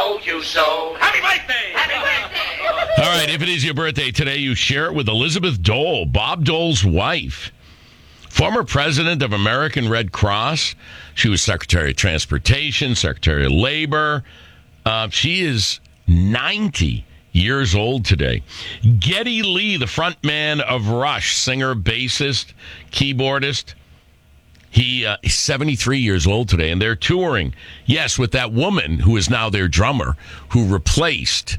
told you so. Happy birthday! Happy birthday! All right, if it is your birthday today, you share it with Elizabeth Dole, Bob Dole's wife. Former president of American Red Cross. She was Secretary of Transportation, Secretary of Labor. She is 90 years old today. Geddy Lee, the frontman of Rush, singer, bassist, keyboardist. He's 73 years old today, and they're touring. Yes, with that woman who is now their drummer, who replaced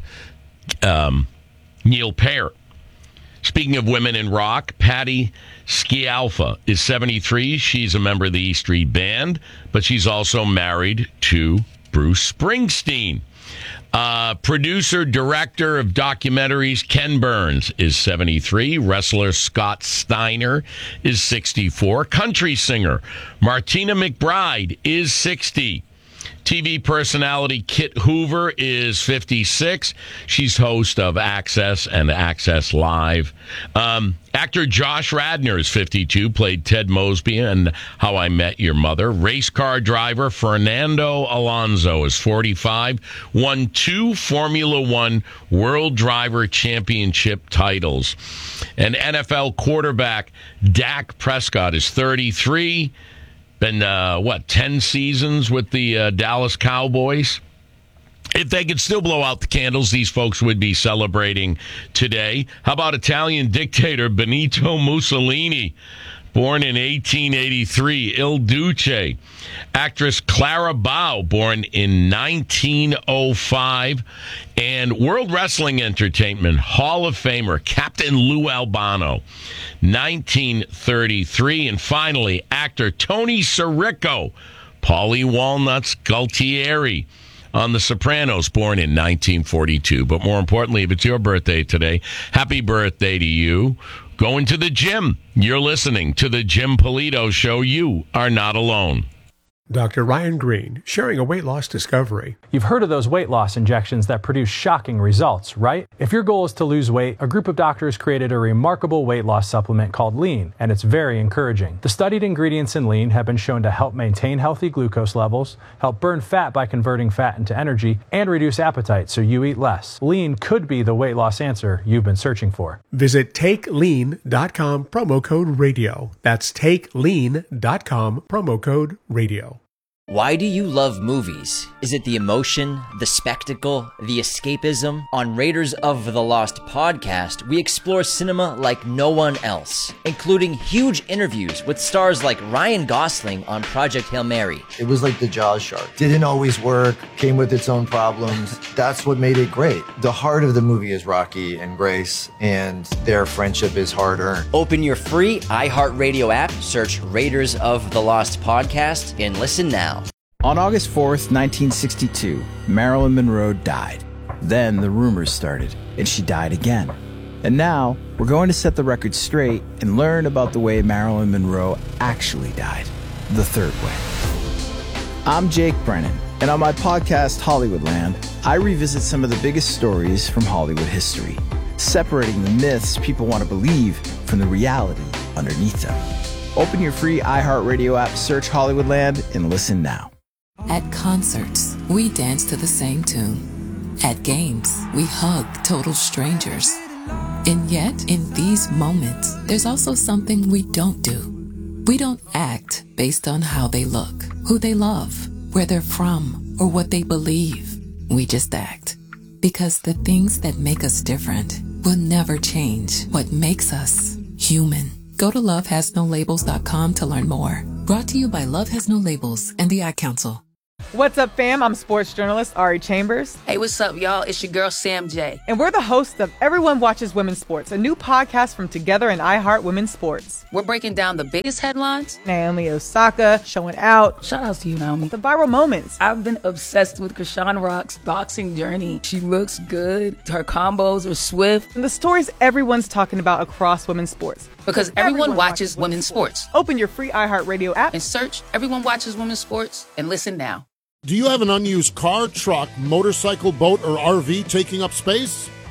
Neil Peart. Speaking of women in rock, Patti Scialfa is 73. She's a member of the E Street Band, but she's also married to Bruce Springsteen. Producer, director of documentaries, Ken Burns is 73. Wrestler Scott Steiner is 64. Country singer Martina McBride is 60. TV personality Kit Hoover is 56. She's host of Access and Access Live. Actor Josh Radnor is 52, played Ted Mosby in How I Met Your Mother. Race car driver Fernando Alonso is 45, won 2 Formula One World Driver Championship titles. And NFL quarterback Dak Prescott is 33. Been, 10 seasons with the Dallas Cowboys? If they could still blow out the candles, these folks would be celebrating today. How about Italian dictator Benito Mussolini, born in 1883, Il Duce. Actress Clara Bow, born in 1905. And World Wrestling Entertainment Hall of Famer Captain Lou Albano, 1933. And finally, actor Tony Sirico, Paulie Walnuts Gualtieri on The Sopranos, born in 1942. But more importantly, if it's your birthday today, happy birthday to you. Going to the gym. You're listening to the Jim Polito Show. You are not alone. Dr. Ryan Green, sharing a weight loss discovery. You've heard of those weight loss injections that produce shocking results, right? If your goal is to lose weight, a group of doctors created a remarkable weight loss supplement called Lean, and it's very encouraging. The studied ingredients in Lean have been shown to help maintain healthy glucose levels, help burn fat by converting fat into energy, and reduce appetite so you eat less. Lean could be the weight loss answer you've been searching for. Visit TakeLean.com, promo code radio. That's TakeLean.com, promo code radio. Why do you love movies? Is it the emotion, the spectacle, the escapism? On Raiders of the Lost podcast, we explore cinema like no one else, including huge interviews with stars like Ryan Gosling on Project Hail Mary. It was like the Jaws shark. Didn't always work, came with its own problems. That's what made it great. The heart of the movie is Rocky and Grace, and their friendship is hard-earned. Open your free iHeartRadio app, search Raiders of the Lost podcast, and listen now. On August 4th, 1962, Marilyn Monroe died. Then the rumors started, and she died again. And now, we're going to set the record straight and learn about the way Marilyn Monroe actually died. The third way. I'm Jake Brennan, and on my podcast, Hollywoodland, I revisit some of the biggest stories from Hollywood history, separating the myths people want to believe from the reality underneath them. Open your free iHeartRadio app, search Hollywoodland, and listen now. At concerts, we dance to the same tune. At games, we hug total strangers. And yet, in these moments, there's also something we don't do. We don't act based on how they look, who they love, where they're from, or what they believe. We just act. Because the things that make us different will never change what makes us human. Go to lovehasnolabels.com to learn more. Brought to you by Love Has No Labels and the Ad Council. What's up, fam? I'm sports journalist Ari Chambers. Hey, what's up, y'all? It's your girl, Sam J. And we're the hosts of Everyone Watches Women's Sports, a new podcast from Together and iHeart Women's Sports. We're breaking down the biggest headlines. Naomi Osaka showing out. Shout out to you, Naomi. The viral moments. I've been obsessed with Krishan Rock's boxing journey. She looks good. Her combos are swift. And the stories everyone's talking about across women's sports. Because everyone watches women's sports. Open your free iHeartRadio app and search Everyone Watches Women's Sports and listen now. Do you have an unused car, truck, motorcycle, boat, or RV taking up space?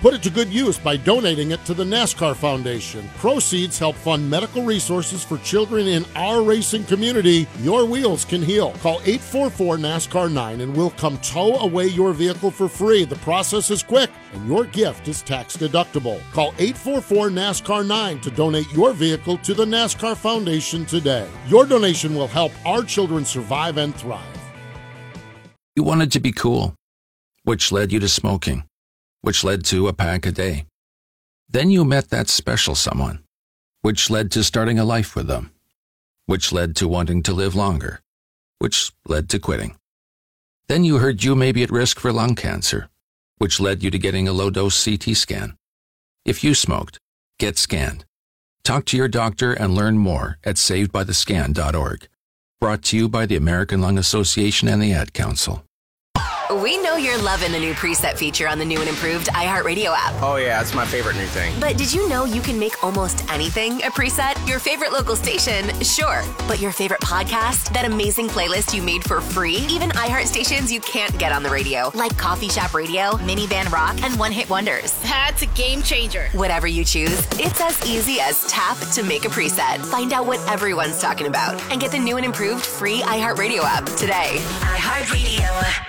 Put it to good use by donating it to the NASCAR Foundation. Proceeds help fund medical resources for children in our racing community. Your wheels can heal. Call 844-NASCAR-9 and we'll come tow away your vehicle for free. The process is quick and your gift is tax deductible. Call 844-NASCAR-9 to donate your vehicle to the NASCAR Foundation today. Your donation will help our children survive and thrive. You wanted to be cool, which led you to smoking, which led to a pack a day. Then you met that special someone, which led to starting a life with them, which led to wanting to live longer, which led to quitting. Then you heard you may be at risk for lung cancer, which led you to getting a low-dose CT scan. If you smoked, get scanned. Talk to your doctor and learn more at savedbythescan.org. Brought to you by the American Lung Association and the Ad Council. We know you're loving the new preset feature on the new and improved iHeartRadio app. Oh yeah, it's my favorite new thing. But did you know you can make almost anything a preset? Your favorite local station, sure. But your favorite podcast? That amazing playlist you made for free? Even iHeart stations you can't get on the radio, like Coffee Shop Radio, Minivan Rock, and One Hit Wonders. That's a game changer. Whatever you choose, it's as easy as tap to make a preset. Find out what everyone's talking about and get the new and improved free iHeartRadio app today. iHeartRadio.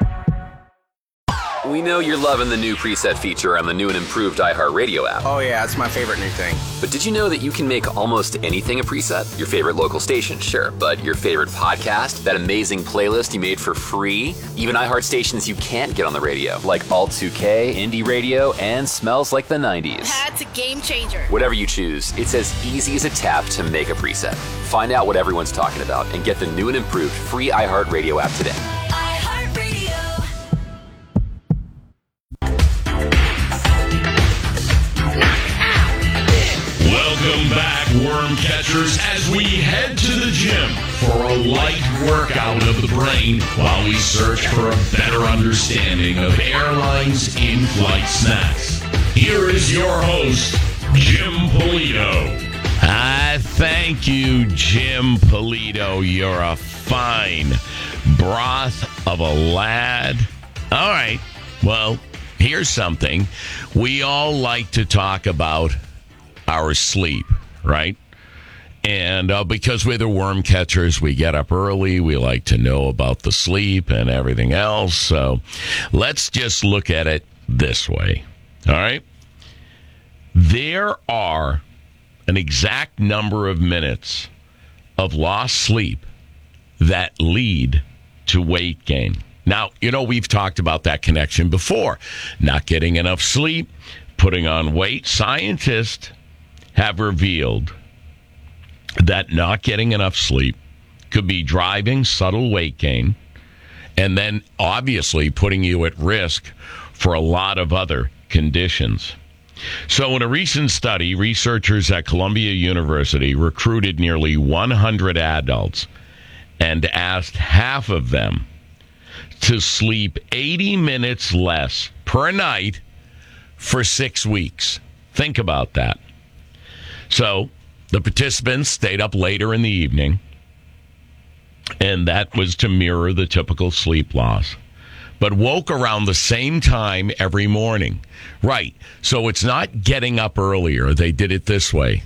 We know you're loving the new preset feature on the new and improved iHeartRadio app. Oh yeah, it's my favorite new thing. But did you know that you can make almost anything a preset? Your favorite local station, sure. But your favorite podcast? That amazing playlist you made for free? Even iHeart stations you can't get on the radio, like Alt 2K, Indie Radio, and Smells Like the 90s. That's a game changer. Whatever you choose, it's as easy as a tap to make a preset. Find out what everyone's talking about and get the new and improved free iHeartRadio app today. Welcome back, worm catchers, as we head to the gym for a light workout of the brain while we search for a better understanding of airlines' in-flight snacks. Here is your host, Jim Polito. Thank you, Jim Polito. You're a fine broth of a lad. All right, well, here's something. We all like to talk about our sleep, right? And because we're the worm catchers, we get up early. We like to know about the sleep and everything else. So let's just look at it this way, all right? There are an exact number of minutes of lost sleep that lead to weight gain. Now, you know, we've talked about that connection before. Not getting enough sleep, putting on weight. Scientists have revealed that not getting enough sleep could be driving subtle weight gain and then obviously putting you at risk for a lot of other conditions. So in a recent study, researchers at Columbia University recruited nearly 100 adults and asked half of them to sleep 80 minutes less per night for 6 weeks. Think about that. So the participants stayed up later in the evening, and that was to mirror the typical sleep loss, but woke around the same time every morning. Right. So it's not getting up earlier. They did it this way.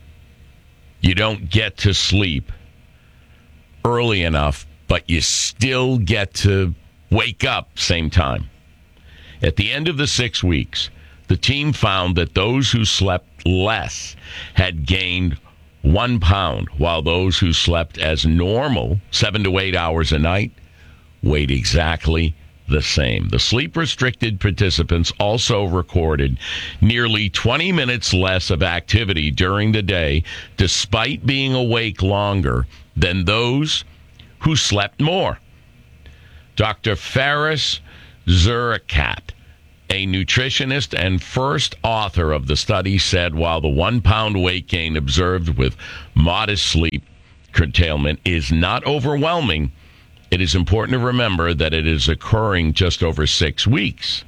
You don't get to sleep early enough, but you still get to wake up same time. At the end of the 6 weeks, the team found that those who slept less had gained 1 pound, while those who slept as normal, 7 to 8 hours a night, weighed exactly the same. The sleep-restricted participants also recorded nearly 20 minutes less of activity during the day, despite being awake longer than those who slept more. Dr. Faris Zurikat, a nutritionist and first author of the study, said while the 1 pound weight gain observed with modest sleep curtailment is not overwhelming, it is important to remember that it is occurring just over 6 weeks.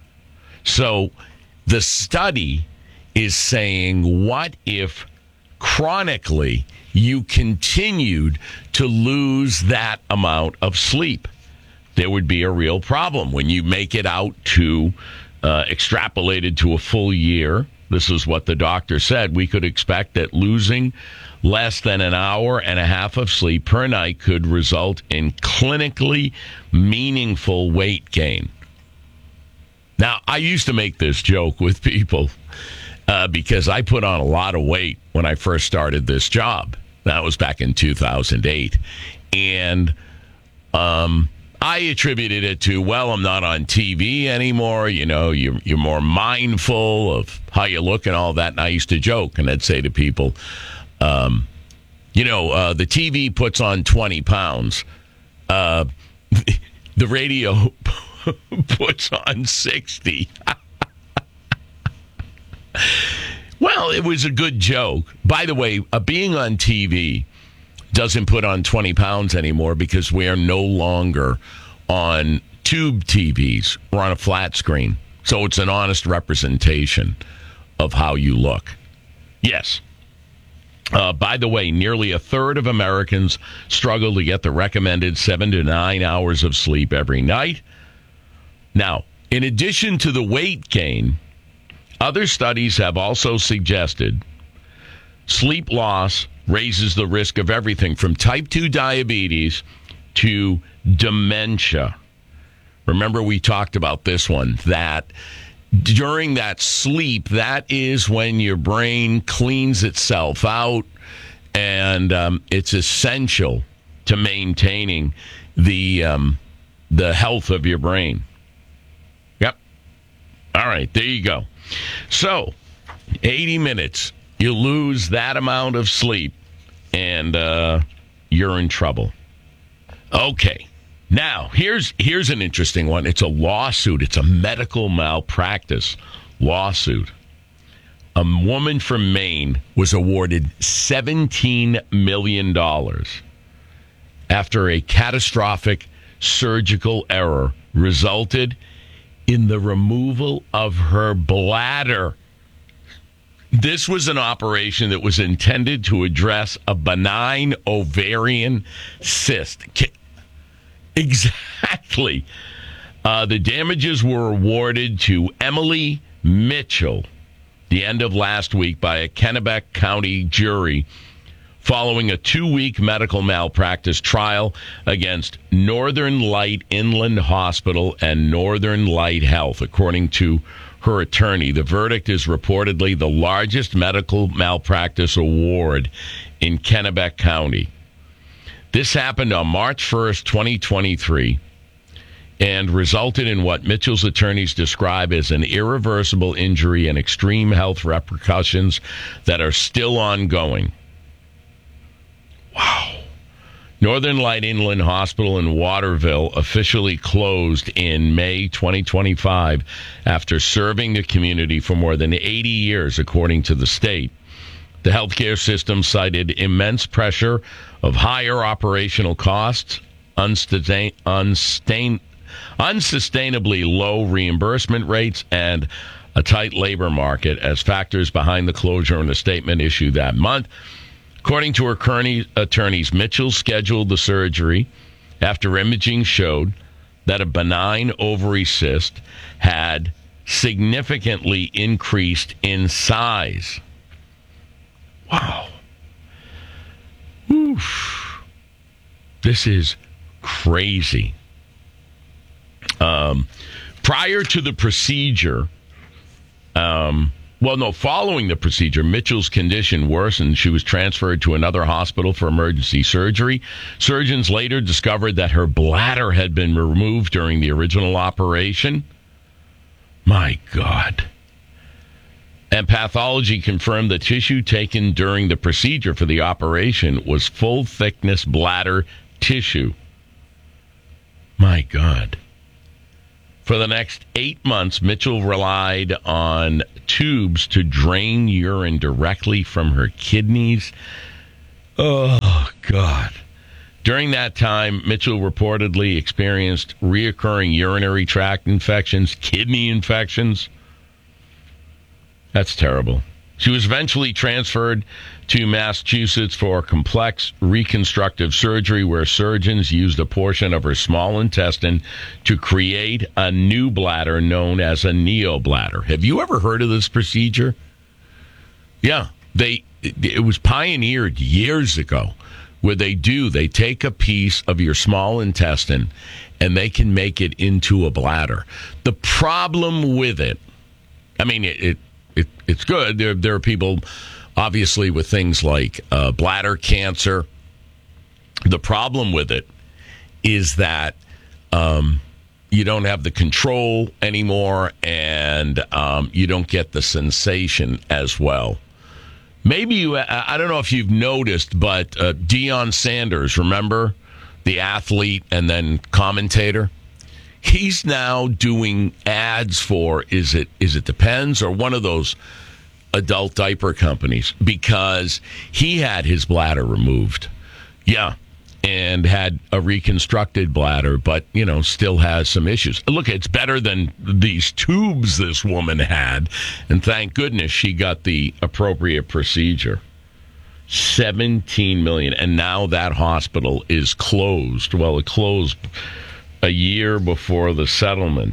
So the study is saying, what if chronically you continued to lose that amount of sleep? There would be a real problem when you make it out to extrapolated to a full year, this is what the doctor said, we could expect that losing less than an hour and a half of sleep per night could result in clinically meaningful weight gain. Now, I used to make this joke with people because I put on a lot of weight when I first started this job. That was back in 2008. And I attributed it to, well, I'm not on TV anymore. You know, you're more mindful of how you look and all that. And I used to joke, and I'd say to people, the TV puts on 20 pounds. The radio puts on 60. Well, it was a good joke. By the way, being on TV doesn't put on 20 pounds anymore because we are no longer on tube TVs. We're on a flat screen. So it's an honest representation of how you look. Yes. By the way, nearly a third of Americans struggle to get the recommended 7 to 9 hours of sleep every night. Now, in addition to the weight gain, other studies have also suggested sleep loss raises the risk of everything from type 2 diabetes to dementia. Remember, we talked about this one, that during that sleep, that is when your brain cleans itself out, and it's essential to maintaining the health of your brain. Yep. All right, there you go. So, 80 minutes, you lose that amount of sleep, and you're in trouble. Okay. Now, here's an interesting one. It's a lawsuit. It's a medical malpractice lawsuit. A woman from Maine was awarded $17 million after a catastrophic surgical error resulted in the removal of her bladder. This was an operation that was intended to address a benign ovarian cyst. Exactly. The damages were awarded to Emily Mitchell the end of last week by a Kennebec County jury following a 2-week medical malpractice trial against Northern Light Inland Hospital and Northern Light Health, according to her attorney. The verdict is reportedly the largest medical malpractice award in Kennebec County. This happened on March 1st, 2023, and resulted in what Mitchell's attorneys describe as an irreversible injury and extreme health repercussions that are still ongoing. Wow. Northern Light Inland Hospital in Waterville officially closed in May 2025 after serving the community for more than 80 years, according to the state. The healthcare system cited immense pressure of higher operational costs, unsustainably low reimbursement rates, and a tight labor market as factors behind the closure in a statement issued that month. According to her attorneys, Mitchell scheduled the surgery after imaging showed that a benign ovary cyst had significantly increased in size. Wow. Oof. This is crazy. Prior to the procedure, following the procedure, Mitchell's condition worsened. She was transferred to another hospital for emergency surgery. Surgeons later discovered that her bladder had been removed during the original operation. My God. And pathology confirmed the tissue taken during the procedure for the operation was full-thickness bladder tissue. My God. For the next 8 months, Mitchell relied on tubes to drain urine directly from her kidneys. Oh, God. During that time, Mitchell reportedly experienced reoccurring urinary tract infections, kidney infections. That's terrible. She was eventually transferred to Massachusetts for complex reconstructive surgery, where surgeons used a portion of her small intestine to create a new bladder known as a neobladder. Have you ever heard of this procedure? Yeah, it was pioneered years ago, where they take a piece of your small intestine and they can make it into a bladder. The problem with it, I mean, it's good. There are people, obviously, with things like bladder cancer. The problem with it is that you don't have the control anymore, and you don't get the sensation as well. Maybe I don't know if you've noticed, but Deion Sanders, remember, the athlete and then commentator? He's now doing ads for Is It Depends, or one of those adult diaper companies, because he had his bladder removed. Yeah. And had a reconstructed bladder, but, still has some issues. Look, it's better than these tubes this woman had, and thank goodness she got the appropriate procedure. $17 million, and now that hospital is closed. Well, it closed a year before the settlement.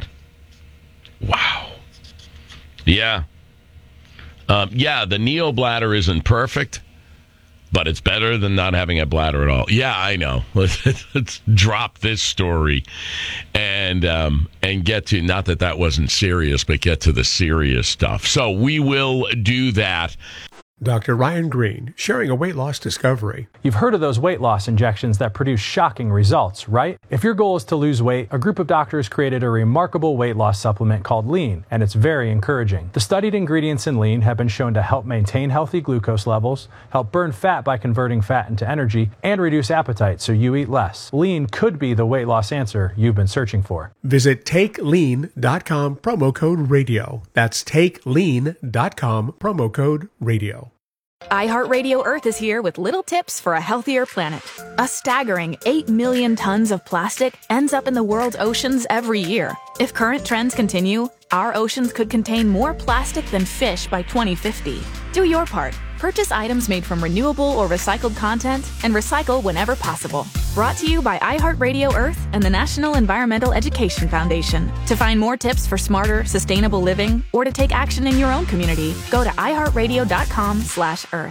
Wow. Yeah. The neobladder isn't perfect, but it's better than not having a bladder at all. Yeah, I know. Let's drop this story and get to, not that wasn't serious, but get to the serious stuff. So we will do that. Dr. Ryan Green, sharing a weight loss discovery. You've heard of those weight loss injections that produce shocking results, right? If your goal is to lose weight, a group of doctors created a remarkable weight loss supplement called Lean, and it's very encouraging. The studied ingredients in Lean have been shown to help maintain healthy glucose levels, help burn fat by converting fat into energy, and reduce appetite so you eat less. Lean could be the weight loss answer you've been searching for. Visit TakeLean.com, promo code radio. That's TakeLean.com, promo code radio. iHeartRadio Earth is here with little tips for a healthier planet. A staggering 8 million tons of plastic ends up in the world's oceans every year. If current trends continue, our oceans could contain more plastic than fish by 2050. Do your part. Purchase items made from renewable or recycled content and recycle whenever possible. Brought to you by iHeartRadio Earth and the National Environmental Education Foundation. To find more tips for smarter, sustainable living, or to take action in your own community, go to iHeartRadio.com/Earth.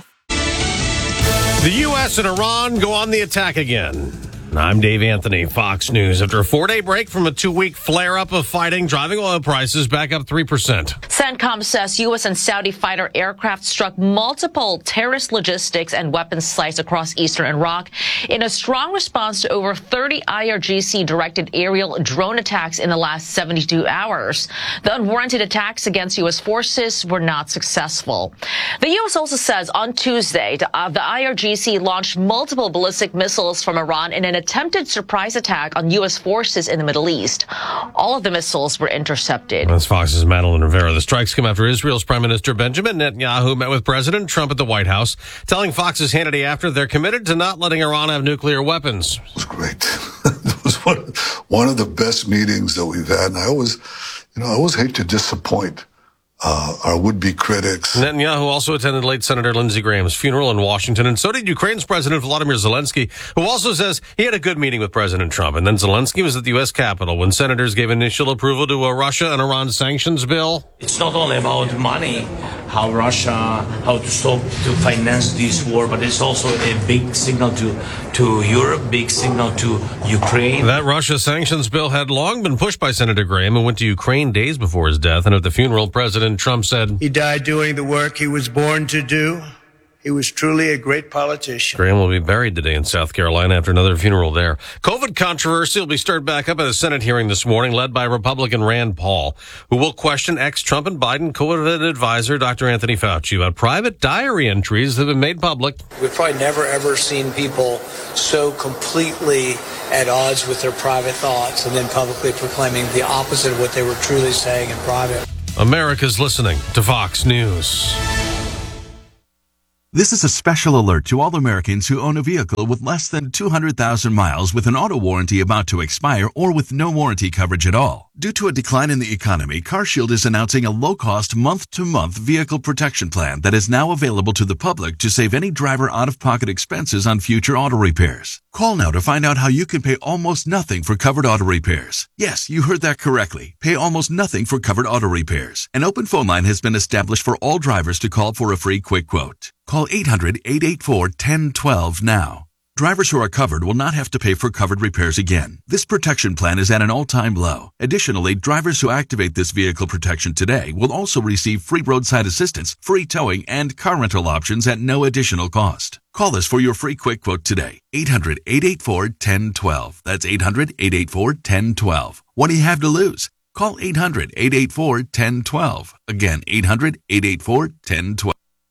The U.S. and Iran go on the attack again. I'm Dave Anthony, Fox News. After a 4-day break from a 2-week flare-up of fighting, driving oil prices back up 3%. CENTCOM says U.S. and Saudi fighter aircraft struck multiple terrorist logistics and weapons sites across eastern Iraq in a strong response to over 30 IRGC-directed aerial drone attacks in the last 72 hours. The unwarranted attacks against U.S. forces were not successful. The U.S. also says on Tuesday the IRGC launched multiple ballistic missiles from Iran in an attempted surprise attack on U.S. forces in the Middle East. All of the missiles were intercepted. That's Fox's Madeline Rivera. The strikes come after Israel's Prime Minister Benjamin Netanyahu met with President Trump at the White House, telling Fox's Hannity after they're committed to not letting Iran have nuclear weapons. It was great. It was one of the best meetings that we've had. And I always hate to disappoint our would-be critics. Netanyahu also attended late Senator Lindsey Graham's funeral in Washington, and so did Ukraine's President Volodymyr Zelensky, who also says he had a good meeting with President Trump. And then Zelensky was at the U.S. Capitol when senators gave initial approval to a Russia and Iran sanctions bill. It's not only about money, how to stop, to finance this war, but it's also a big signal to Europe, big signal to Ukraine. That Russia sanctions bill had long been pushed by Senator Graham, who went to Ukraine days before his death. And at the funeral, President Trump said, "He died doing the work he was born to do. He was truly a great politician." Graham will be buried today in South Carolina after another funeral there. COVID controversy will be stirred back up at a Senate hearing this morning, led by Republican Rand Paul, who will question ex-Trump and Biden COVID advisor Dr. Anthony Fauci about private diary entries that have been made public. We've probably never, ever seen people so completely at odds with their private thoughts and then publicly proclaiming the opposite of what they were truly saying in private. America's listening to Fox News. This is a special alert to all Americans who own a vehicle with less than 200,000 miles with an auto warranty about to expire or with no warranty coverage at all. Due to a decline in the economy, CarShield is announcing a low-cost month-to-month vehicle protection plan that is now available to the public to save any driver out-of-pocket expenses on future auto repairs. Call now to find out how you can pay almost nothing for covered auto repairs. Yes, you heard that correctly. Pay almost nothing for covered auto repairs. An open phone line has been established for all drivers to call for a free quick quote. Call 800-884-1012 now. Drivers who are covered will not have to pay for covered repairs again. This protection plan is at an all-time low. Additionally, drivers who activate this vehicle protection today will also receive free roadside assistance, free towing, and car rental options at no additional cost. Call us for your free quick quote today. 800-884-1012. That's 800-884-1012. What do you have to lose? Call 800-884-1012. Again, 800-884-1012.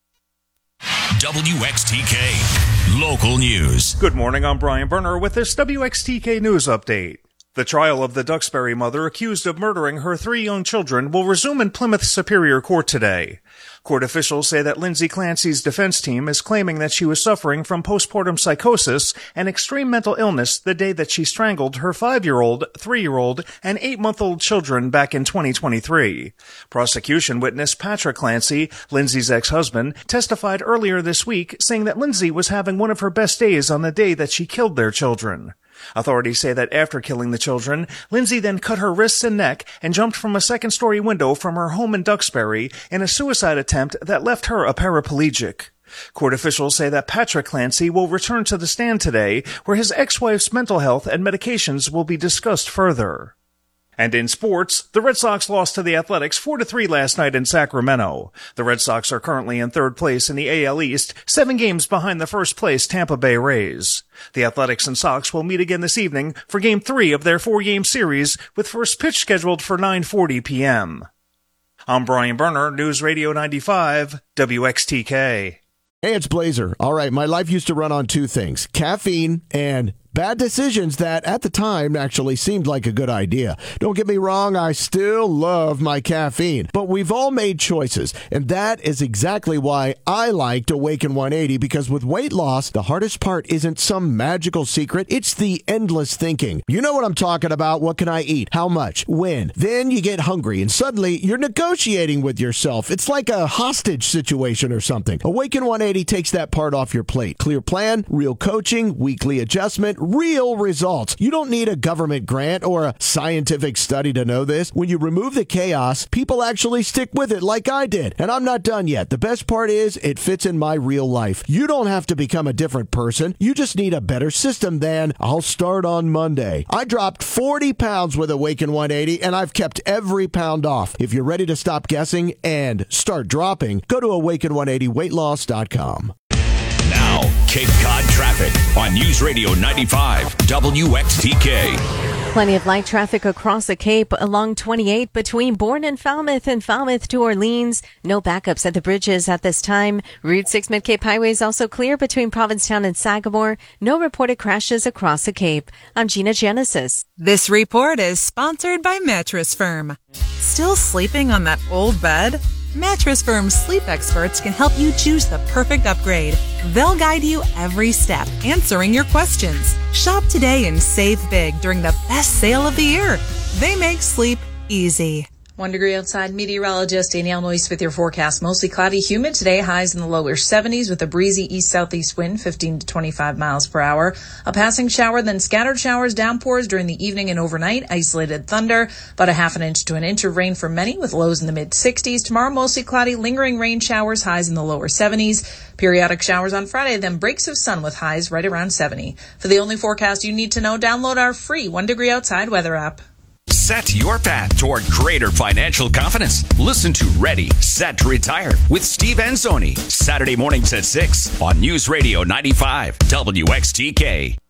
WXTK Local News. Good morning, I'm Brian Berner with this WXTK News Update. The trial of the Duxbury mother accused of murdering her 3 young children will resume in Plymouth Superior Court today. Court officials say that Lindsay Clancy's defense team is claiming that she was suffering from postpartum psychosis and extreme mental illness the day that she strangled her 5-year-old, 3-year-old, and 8-month-old children back in 2023. Prosecution witness Patrick Clancy, Lindsay's ex-husband, testified earlier this week saying that Lindsay was having one of her best days on the day that she killed their children. Authorities say that after killing the children, Lindsay then cut her wrists and neck and jumped from a second-story window from her home in Duxbury in a suicide attempt that left her a paraplegic. Court officials say that Patrick Clancy will return to the stand today, where his ex-wife's mental health and medications will be discussed further. And in sports, the Red Sox lost to the Athletics 4-3 last night in Sacramento. The Red Sox are currently in 3rd place in the AL East, 7 games behind the first place Tampa Bay Rays. The Athletics and Sox will meet again this evening for Game 3 of their 4-game series, with first pitch scheduled for 9:40 p.m. I'm Brian Berner, News Radio 95, WXTK. Hey, it's Blazer. All right, my life used to run on 2 things, caffeine and bad decisions that at the time actually seemed like a good idea. Don't get me wrong, I still love my caffeine, but we've all made choices, and that is exactly why I liked Awaken 180, because with weight loss, the hardest part isn't some magical secret, it's the endless thinking. You know what I'm talking about. What can I eat? How much? When? Then you get hungry, and suddenly you're negotiating with yourself. It's like a hostage situation or something. Awaken 180 takes that part off your plate. Clear plan, real coaching, weekly adjustment, real results. You don't need a government grant or a scientific study to know this. When you remove the chaos, people actually stick with it like I did. And I'm not done yet. The best part is it fits in my real life. You don't have to become a different person. You just need a better system than I'll start on Monday. I dropped 40 pounds with Awaken 180 and I've kept every pound off. If you're ready to stop guessing and start dropping, go to awaken180weightloss.com. Now, Cape Cod traffic on News Radio 95 WXTK. Plenty of light traffic across the Cape along 28 between Bourne and Falmouth to Orleans. No backups at the bridges at this time. Route 6 Mid-Cape Highway is also clear between Provincetown and Sagamore. No reported crashes across the Cape. I'm Gina Genesis. This report is sponsored by Mattress Firm. Still sleeping on that old bed? Mattress Firm's sleep experts can help you choose the perfect upgrade. They'll guide you every step, answering your questions. Shop today and save big during the best sale of the year. They make sleep easy. 1 degree outside. Meteorologist Danielle Noyce with your forecast. Mostly cloudy, humid today. Highs in the lower 70s with a breezy east-southeast wind, 15 to 25 miles per hour. A passing shower, then scattered showers, downpours during the evening and overnight. Isolated thunder, about a half an inch to an inch of rain for many with lows in the mid-60s. Tomorrow, mostly cloudy, lingering rain showers, highs in the lower 70s. Periodic showers on Friday, then breaks of sun with highs right around 70. For the only forecast you need to know, download our free 1 degree outside weather app. Set your path toward greater financial confidence. Listen to Ready, Set, Retire with Steve Anzoni. Saturday mornings at 6 on News Radio 95 WXTK.